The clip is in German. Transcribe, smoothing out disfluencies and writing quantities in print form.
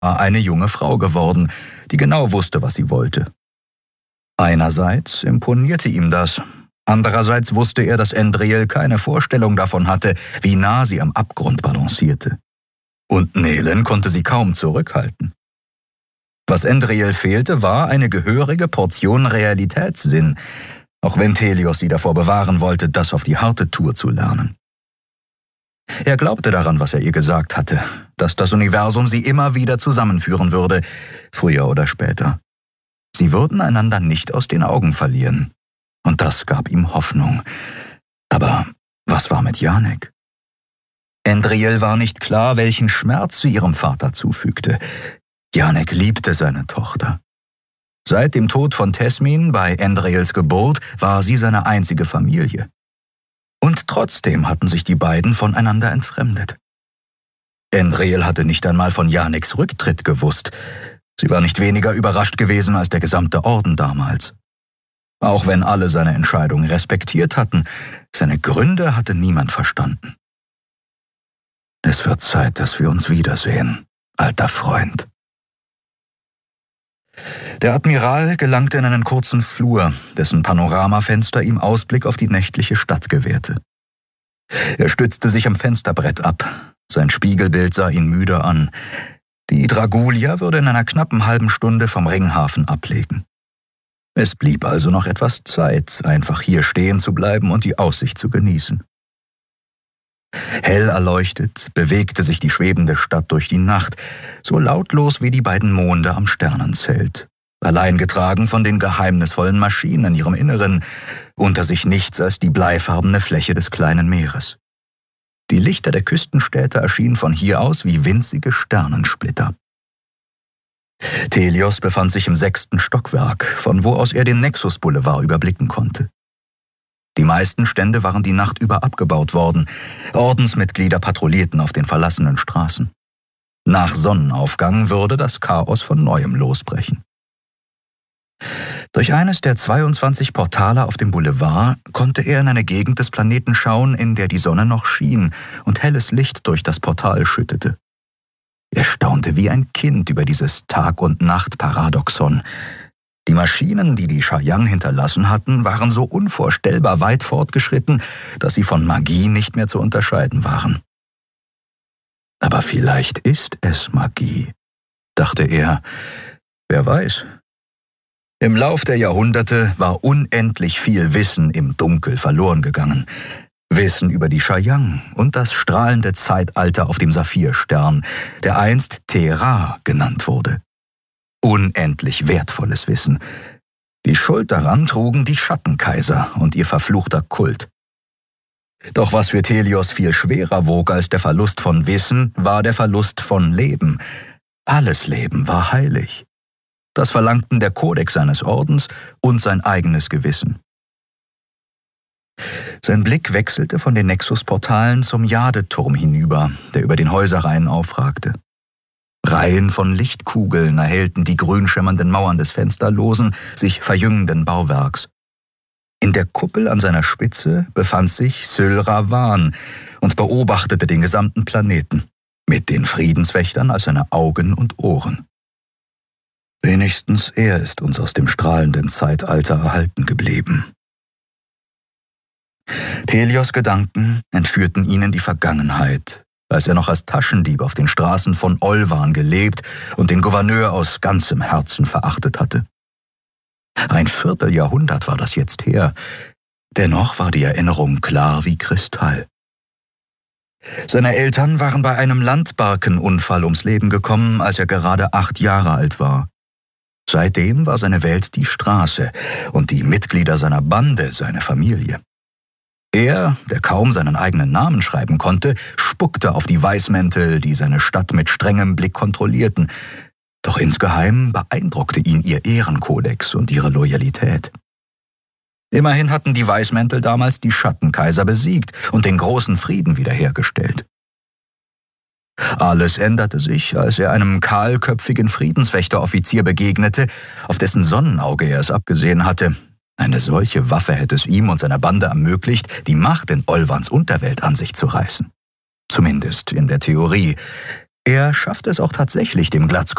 war eine junge Frau geworden, die genau wusste, was sie wollte. Einerseits imponierte ihm das, andererseits wusste er, dass Endriel keine Vorstellung davon hatte, wie nah sie am Abgrund balancierte. Und Nelen konnte sie kaum zurückhalten. Was Endriel fehlte, war eine gehörige Portion Realitätssinn, auch wenn Thelios sie davor bewahren wollte, das auf die harte Tour zu lernen. Er glaubte daran, was er ihr gesagt hatte, dass das Universum sie immer wieder zusammenführen würde, früher oder später. Sie würden einander nicht aus den Augen verlieren. Und das gab ihm Hoffnung. Aber was war mit Janek? Endriel war nicht klar, welchen Schmerz sie ihrem Vater zufügte. Janek liebte seine Tochter. Seit dem Tod von Tesmin bei Endriels Geburt war sie seine einzige Familie. Und trotzdem hatten sich die beiden voneinander entfremdet. Endriel hatte nicht einmal von Janeks Rücktritt gewusst. Sie war nicht weniger überrascht gewesen als der gesamte Orden damals. Auch wenn alle seine Entscheidung respektiert hatten, seine Gründe hatte niemand verstanden. Es wird Zeit, dass wir uns wiedersehen, alter Freund. Der Admiral gelangte in einen kurzen Flur, dessen Panoramafenster ihm Ausblick auf die nächtliche Stadt gewährte. Er stützte sich am Fensterbrett ab. Sein Spiegelbild sah ihn müde an. Die Dragulia würde in einer knappen halben Stunde vom Ringhafen ablegen. Es blieb also noch etwas Zeit, einfach hier stehen zu bleiben und die Aussicht zu genießen. Hell erleuchtet bewegte sich die schwebende Stadt durch die Nacht, so lautlos wie die beiden Monde am Sternenzelt, allein getragen von den geheimnisvollen Maschinen in ihrem Inneren, unter sich nichts als die bleifarbene Fläche des kleinen Meeres. Die Lichter der Küstenstädte erschienen von hier aus wie winzige Sternensplitter. Thelios befand sich im 6. Stockwerk, von wo aus er den Nexus Boulevard überblicken konnte. Die meisten Stände waren die Nacht über abgebaut worden. Ordensmitglieder patrouillierten auf den verlassenen Straßen. Nach Sonnenaufgang würde das Chaos von Neuem losbrechen. Durch eines der 22 Portale auf dem Boulevard konnte er in eine Gegend des Planeten schauen, in der die Sonne noch schien und helles Licht durch das Portal schüttete. Er staunte wie ein Kind über dieses Tag-und-Nacht-Paradoxon. Die Maschinen, die die Shayang hinterlassen hatten, waren so unvorstellbar weit fortgeschritten, dass sie von Magie nicht mehr zu unterscheiden waren. Aber vielleicht ist es Magie, dachte er. Wer weiß. Im Lauf der Jahrhunderte war unendlich viel Wissen im Dunkel verloren gegangen. Wissen über die Shayang und das strahlende Zeitalter auf dem Saphirstern, der einst Terra genannt wurde. Unendlich wertvolles Wissen. Die Schuld daran trugen die Schattenkaiser und ihr verfluchter Kult. Doch was für Thelios viel schwerer wog als der Verlust von Wissen, war der Verlust von Leben. Alles Leben war heilig. Das verlangten der Kodex seines Ordens und sein eigenes Gewissen. Sein Blick wechselte von den Nexus-Portalen zum Jadeturm hinüber, der über den Häuserreihen aufragte. Reihen von Lichtkugeln erhellten die grün schimmernden Mauern des fensterlosen, sich verjüngenden Bauwerks. In der Kuppel an seiner Spitze befand sich Syl Ravan und beobachtete den gesamten Planeten, mit den Friedenswächtern als seine Augen und Ohren. Wenigstens er ist uns aus dem strahlenden Zeitalter erhalten geblieben. Thelios' Gedanken entführten ihn in die Vergangenheit, als er noch als Taschendieb auf den Straßen von Olvan gelebt und den Gouverneur aus ganzem Herzen verachtet hatte. Ein Vierteljahrhundert war das jetzt her, dennoch war die Erinnerung klar wie Kristall. Seine Eltern waren bei einem Landbarkenunfall ums Leben gekommen, als er gerade 8 Jahre alt war. Seitdem war seine Welt die Straße und die Mitglieder seiner Bande seine Familie. Er, der kaum seinen eigenen Namen schreiben konnte, spuckte auf die Weißmäntel, die seine Stadt mit strengem Blick kontrollierten. Doch insgeheim beeindruckte ihn ihr Ehrenkodex und ihre Loyalität. Immerhin hatten die Weißmäntel damals die Schattenkaiser besiegt und den großen Frieden wiederhergestellt. Alles änderte sich, als er einem kahlköpfigen Friedenswächteroffizier begegnete, auf dessen Sonnenauge er es abgesehen hatte. Eine solche Waffe hätte es ihm und seiner Bande ermöglicht, die Macht in Olvans Unterwelt an sich zu reißen. Zumindest in der Theorie. Er schaffte es auch tatsächlich, dem